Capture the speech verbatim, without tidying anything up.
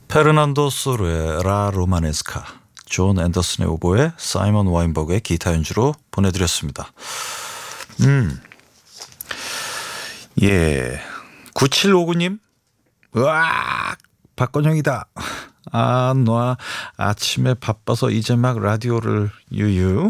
페르난도 소르의 라 로마네스카, 존 앤더슨의 오보에, 사이먼 와인버그의 기타 연주로 보내드렸습니다. 음, 예. 구칠오구 님, 으악! 박건영이다. 아, 너 아침에 바빠서 이제 막 라디오를 유유.